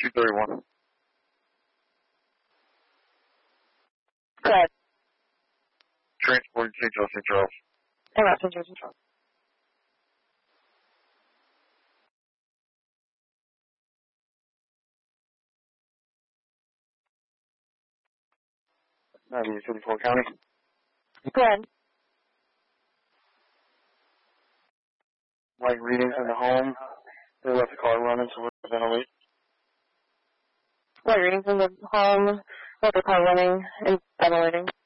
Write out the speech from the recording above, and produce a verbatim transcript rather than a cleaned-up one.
two thirty-one. Go ahead. Transporting Saint Charles, Saint Charles. Hey, Ross, Saint Charles, Saint Charles. ninety fifty-four County. Go ahead. Light readings in the home. They left the car running, so we're ventilate. Light readings in the home, let the car running and ventilating.